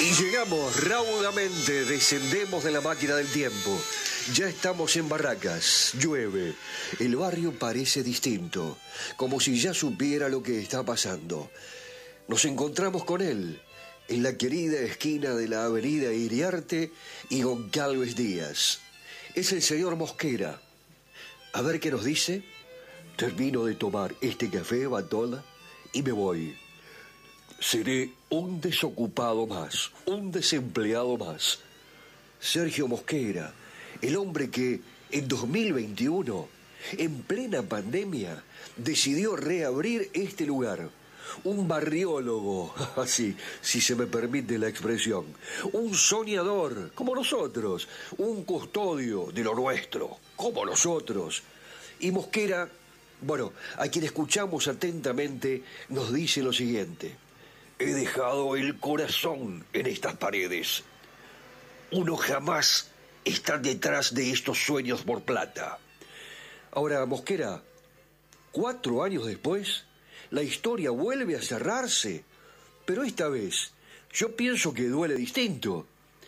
Y llegamos raudamente, descendemos de la máquina del tiempo. Ya estamos en Barracas, llueve. El barrio parece distinto, como si ya supiera lo que está pasando. Nos encontramos con él en la querida esquina de la avenida Iriarte y Goncalves Díaz. Es el señor Mosquera. A ver qué nos dice. Termino de tomar este café, Batola, y me voy. Seré un desocupado más, un desempleado más. Sergio Mosquera, el hombre que en 2021, en plena pandemia, decidió reabrir este lugar. Un barriólogo, así, si se me permite la expresión. Un soñador, como nosotros. Un custodio de lo nuestro, como nosotros. Y Mosquera, bueno, a quien escuchamos atentamente, nos dice lo siguiente. He dejado el corazón en estas paredes. Uno jamás está detrás de estos sueños por plata. Ahora, Mosquera, 4 años después, la historia vuelve a cerrarse, pero esta vez yo pienso que duele distinto.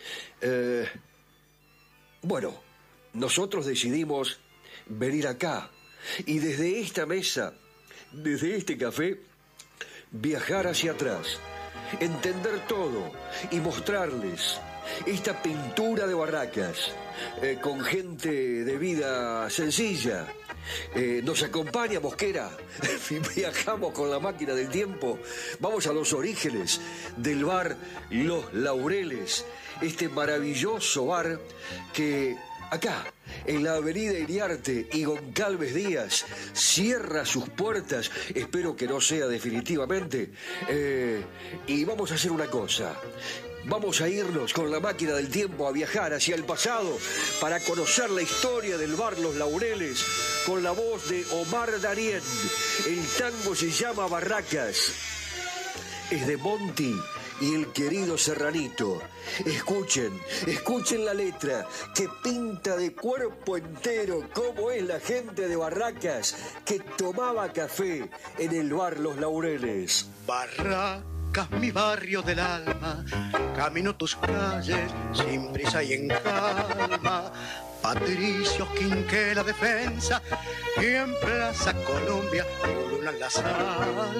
Bueno, nosotros decidimos venir acá y desde esta mesa, desde este café, viajar hacia atrás, entender todo y mostrarles esta pintura de Barracas con gente de vida sencilla. Nos acompaña Mosquera. Viajamos con la máquina del tiempo. Vamos a los orígenes del bar Los Laureles, este maravilloso bar que acá, en la avenida Iriarte y Goncalves Díaz, cierra sus puertas, espero que no sea definitivamente, y vamos a hacer una cosa. Vamos a irnos con la máquina del tiempo a viajar hacia el pasado para conocer la historia del bar Los Laureles con la voz de Omar Darien. El tango se llama Barracas. Es de Monti y el querido Serranito. Escuchen la letra que pinta de cuerpo entero cómo es la gente de Barracas que tomaba café en el bar Los Laureles. Barracas, mi barrio del alma, camino tus calles sin prisa y en calma. Patricios Quinquela defensa y en Plaza Colombia, una la sal.